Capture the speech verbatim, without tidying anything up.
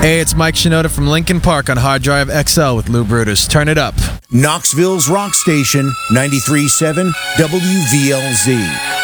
Hey, it's Mike Shinoda from Lincoln Park on Hard Drive X L with Lou Brutus. Turn it up. Knoxville's rock station, ninety-three point seven W V L Z.